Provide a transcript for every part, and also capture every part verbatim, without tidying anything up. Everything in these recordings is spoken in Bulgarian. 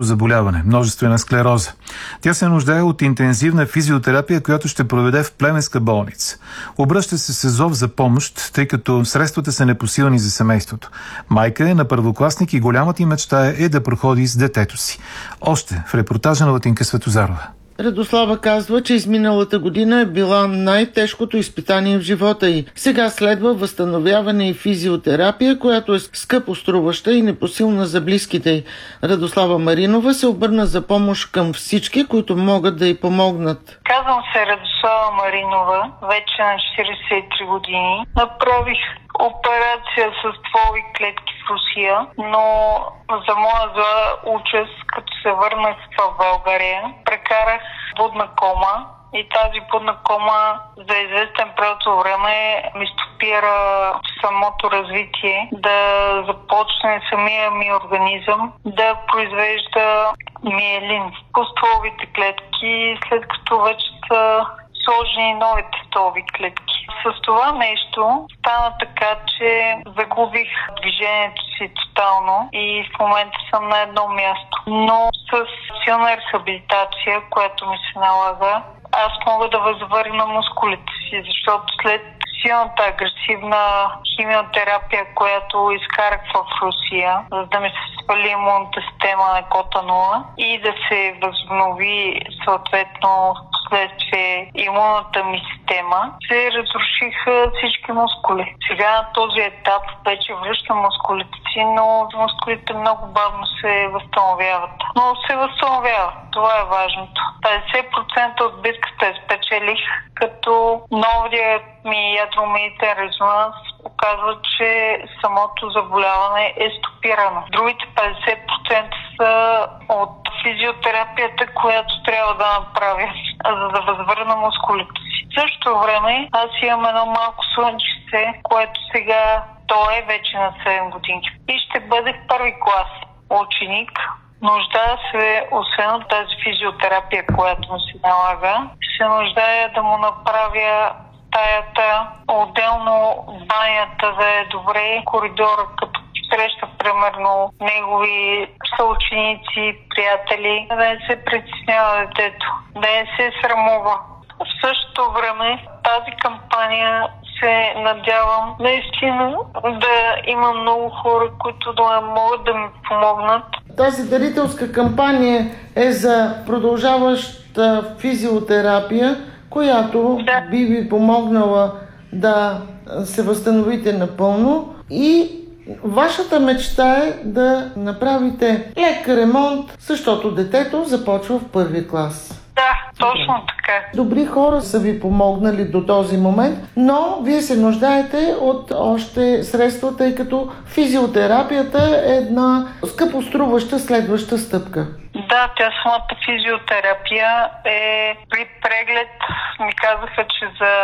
заболяване – множествена склероза. Тя се нуждае от интензивна физиотерапия, която ще проведе в Плевенска болница. Обръща се с зов за помощ, тъй като средствата са непосилни за семейството. Майка е на първокласник и голямата й мечта е да проходи с детето си. Още в репортажа на Латинка Светозарова. Радослава казва, че изминалата година е била най-тежкото изпитание в живота й. Сега следва възстановяване и физиотерапия, която е скъпо струваща и непосилна за близките й. Радослава Маринова се обърна за помощ към всички, които могат да й помогнат. Казвам се Радослава Маринова, вече на четиридесет и три години. Направих операция с стволови клетки в Русия, но за моя зла участ, като се върнах в България, прекарах будна кома и тази будна кома за известен период от време ми стопира самото развитие, да започне самия ми организъм да произвежда миелин по стволовите клетки, след като вече са сложени новите стволови клетки. С това нещо стана така, че загубих движението си тотално и в момента съм на едно място. Но с силна рехабилитация, която ми се налага, аз мога да възвърна мускулите си, защото след силната агресивна химиотерапия, която изкарах в Русия, за да ми се свали имунната система на кота нула и да се възобнови съответно вследствие имунната ми система, се разрушиха всички мускули. Сега на този етап вече връщам мускулите си, но мускулите много бавно се възстановяват. Но се възстановяват. Това е важното. петдесет процента от битката е спечелих, като новият ми ядромагнитен резонанс показва, че самото заболяване е стопирано. Другите петдесет процента са от физиотерапията, която трябва да направя, за да възвърна мускулите си. В същото време аз имам едно малко слънчице, което сега то е вече на седем години и ще бъде в първи клас ученик. Нуждая се, освен от тази физиотерапия, която му се налага, се нуждая да му направя стаята, отделно банята да е добре, коридора, като среща примерно негови съученици, приятели, да не се притеснява детето, да не се срамува. В същото време тази кампания се надявам наистина да има много хора, които да могат да ми помогнат. Тази дарителска кампания е за продължаваща физиотерапия, която да. би ви помогнала да се възстановите напълно и вашата мечта е да направите лек ремонт, защото детето започва в първи клас. Да, точно така. Добри хора са ви помогнали до този момент, но вие се нуждаете от още средства, тъй като физиотерапията е една скъпоструваща следваща стъпка. Да, тя самата физиотерапия е при преглед. Ми казаха, че за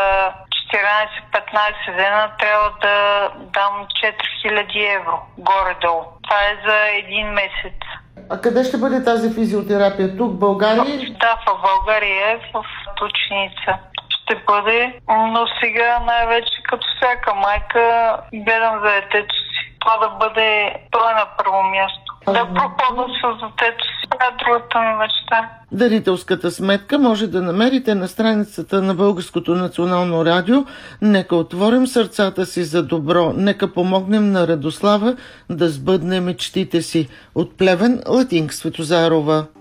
четиринадесет-петнадесет дена трябва да дам четири хиляди евро горе-долу. Това е за един месец. А къде ще бъде тази физиотерапия? Тук, в България? Да, в България, в Тученица ще бъде, но сега най-вече като всяка майка гледам за детето си. Това да бъде той на първо място. Да проходя с детето си. Това е другата ми мечта. Дарителската сметка може да намерите на страницата на Българското национално радио. Нека отворим сърцата си за добро. Нека помогнем на Радослава да сбъдне мечтите си. От Плевен, Латинка Светозарова.